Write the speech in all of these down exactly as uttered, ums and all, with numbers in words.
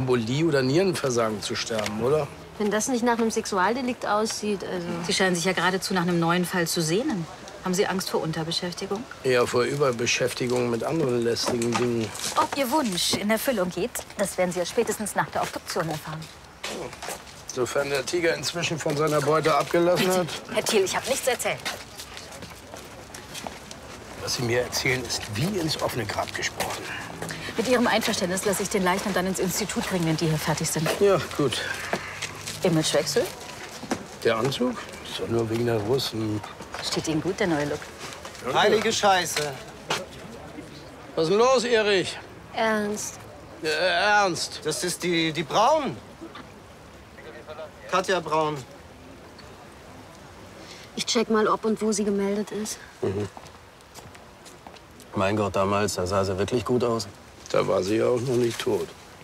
Embolie oder Nierenversagen zu sterben, oder? Wenn das nicht nach einem Sexualdelikt aussieht, also... Sie scheinen sich ja geradezu nach einem neuen Fall zu sehnen. Haben Sie Angst vor Unterbeschäftigung? Eher vor Überbeschäftigung mit anderen lästigen Dingen. Ob Ihr Wunsch in Erfüllung geht, das werden Sie ja spätestens nach der Obduktion erfahren. Oh. Sofern der Tiger inzwischen von seiner Beute abgelassen hat. Herr Thiel, ich habe nichts erzählt. Was Sie mir erzählen, ist wie ins offene Grab gesprochen. Mit Ihrem Einverständnis lasse ich den Leichnam dann ins Institut bringen, wenn die hier fertig sind. Ja, gut. Imagewechsel? Der Anzug? Ist doch nur wegen der Russen. Steht Ihnen gut, der neue Look. Okay. Heilige Scheiße. Was ist denn los, Erich? Ernst. Äh, Ernst? Das ist die, die Braun. Katja Braun. Ich check mal, ob und wo sie gemeldet ist. Mhm. Mein Gott, damals, da sah sie wirklich gut aus. Da war sie ja auch noch nicht tot.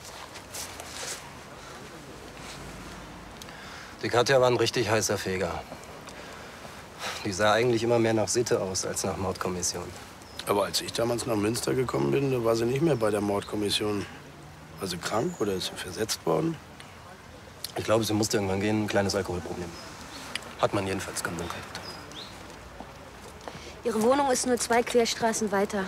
Die Katja war ein richtig heißer Feger. Die sah eigentlich immer mehr nach Sitte aus als nach Mordkommission. Aber als ich damals nach Münster gekommen bin, da war sie nicht mehr bei der Mordkommission. War sie krank oder ist sie versetzt worden? Ich glaube, sie musste irgendwann gehen, ein kleines Alkoholproblem. Hat man jedenfalls gemunkelt. Ihre Wohnung ist nur zwei Querstraßen weiter.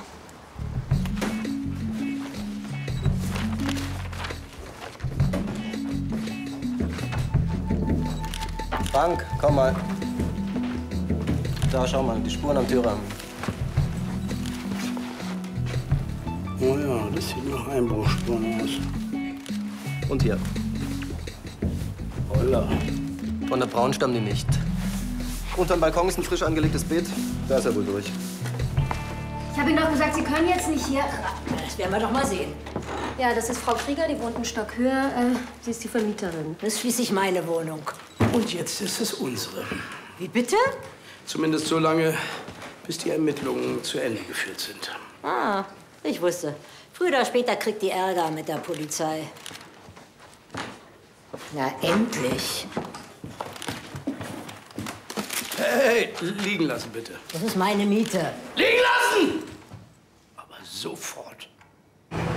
Frank, komm mal. Da, schau mal, die Spuren am Türrahmen. Oh ja, das sieht nach Einbruchsspuren aus. Und hier. Holla. Von der Braun stammen die nicht. Unterm Balkon ist ein frisch angelegtes Beet. Da ist er wohl durch. Ich habe Ihnen doch gesagt, Sie können jetzt nicht hier... Das werden wir doch mal sehen. Ja, das ist Frau Krieger, die wohnt einen Stock höher. Äh, sie ist die Vermieterin. Das ist schließlich meine Wohnung. Und jetzt ist es unsere. Wie bitte? Zumindest so lange, bis die Ermittlungen zu Ende geführt sind. Ah, ich wusste. Früher oder später kriegt die Ärger mit der Polizei. Na, endlich. Hey, liegen lassen, bitte. Das ist meine Miete. Liegen lassen! Aber sofort.